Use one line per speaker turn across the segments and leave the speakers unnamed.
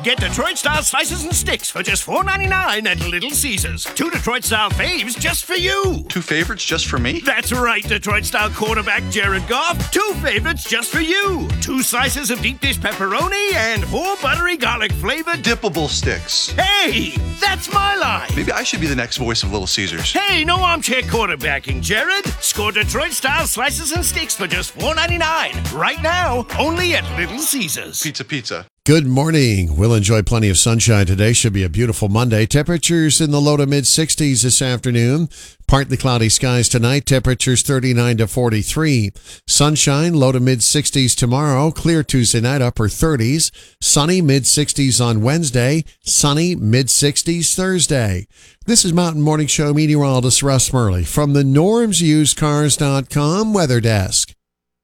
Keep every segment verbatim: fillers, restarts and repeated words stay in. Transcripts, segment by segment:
Get Detroit-style slices and sticks for just four ninety-nine at Little Caesars. Two Detroit-style faves just for you.
Two favorites just for me?
That's right, Detroit-style quarterback Jared Goff. Two favorites just for you. Two slices of deep dish pepperoni and four buttery garlic-flavored
dippable sticks.
Hey, that's my line.
Maybe I should be the next voice of Little Caesars.
Hey, no armchair quarterbacking, Jared. Score Detroit-style slices and sticks for just four ninety-nine. Right now, only at Little Caesars.
Pizza, pizza.
Good morning. We'll enjoy plenty of sunshine today. Should be a beautiful Monday. Temperatures in the low to mid sixties this afternoon. Partly cloudy skies tonight. Temperatures thirty-nine to forty-three. Sunshine, low to mid sixties tomorrow. Clear Tuesday night, upper thirties. Sunny, mid sixties on Wednesday. Sunny, mid sixties Thursday. This is Mountain Morning Show meteorologist Russ Murley from the norms used cars dot com weather desk.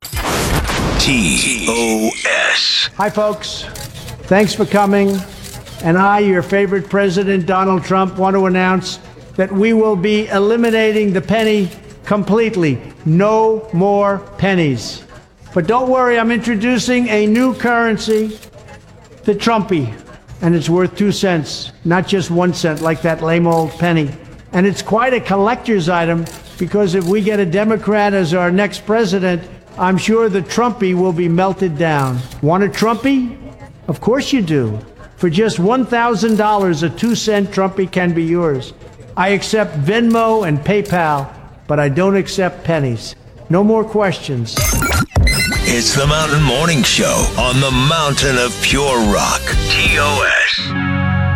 T O S.
Hi, folks. Thanks for coming. And I, your favorite president, Donald Trump, want to announce that we will be eliminating the penny completely. No more pennies. But don't worry, I'm introducing a new currency, the Trumpy. And it's worth two cents, not just one cent like that lame old penny. And it's quite a collector's item because if we get a Democrat as our next president, I'm sure the Trumpy will be melted down. Want a Trumpy? Of course you do. For just one thousand dollars, a two-cent Trumpy can be yours. I accept Venmo and PayPal, but I don't accept pennies. No more questions.
It's the Mountain Morning Show on the Mountain of Pure Rock. T O S.